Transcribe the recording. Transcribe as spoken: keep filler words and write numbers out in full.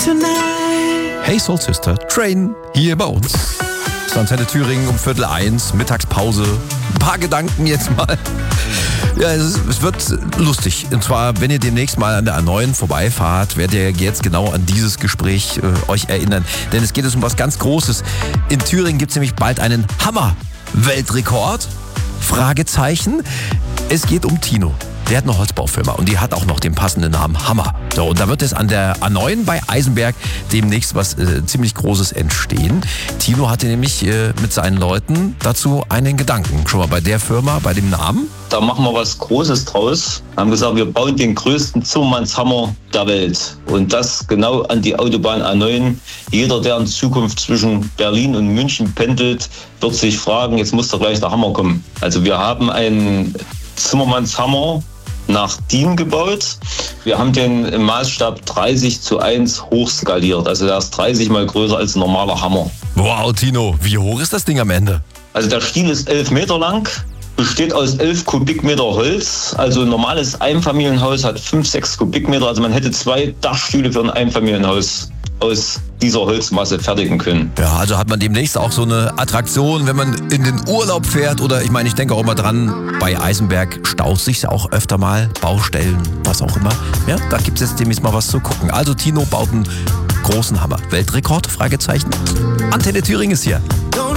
Hey Soul Sister, Train hier bei uns. Antenne Thüringen um Viertel eins, Mittagspause. Ein paar Gedanken jetzt mal. Ja, es, es wird lustig. Und zwar, wenn ihr demnächst mal an der A neun vorbeifahrt, werdet ihr jetzt genau an dieses Gespräch äh, euch erinnern. Denn es geht um was ganz Großes. In Thüringen gibt es nämlich bald einen Hammer-Weltrekord. Fragezeichen. Es geht um Tino. Der hat eine Holzbaufirma und die hat auch noch den passenden Namen Hammer. So, und da wird es an der A neun bei Eisenberg demnächst was äh, ziemlich Großes entstehen. Tino hatte nämlich äh, mit seinen Leuten dazu einen Gedanken. Schon mal bei der Firma, bei dem Namen? Da machen wir was Großes draus. Wir haben gesagt, wir bauen den größten Zimmermannshammer der Welt. Und das genau an die Autobahn A neun. Jeder, der in Zukunft zwischen Berlin und München pendelt, wird sich fragen, jetzt muss doch gleich der Hammer kommen. Also wir haben einen Zimmermannshammer nach D I N gebaut. Wir haben den im Maßstab dreißig zu eins hochskaliert. Also der ist dreißig mal größer als ein normaler Hammer. Wow, Tino, wie hoch ist das Ding am Ende? Also der Stiel ist elf Meter lang, besteht aus elf Kubikmeter Holz. Also ein normales Einfamilienhaus hat fünf, sechs Kubikmeter. Also man hätte zwei Dachstühle für ein Einfamilienhaus aus dieser Holzmasse fertigen können. Ja, also hat man demnächst auch so eine Attraktion, wenn man in den Urlaub fährt oder ich meine, ich denke auch immer dran, bei Eisenberg staut sich auch öfter mal, Baustellen, was auch immer. Ja, da gibt es jetzt demnächst mal was zu gucken. Also Tino baut einen großen Hammer. Weltrekord? Fragezeichen. Antenne Thüringen ist hier.